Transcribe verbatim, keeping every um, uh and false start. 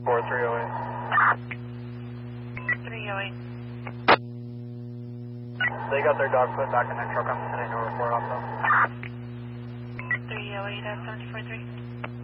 four three oh eight. three oh eight. They got their dog put back in their truck. I'm sending a report off though. three oh eight at seven four three.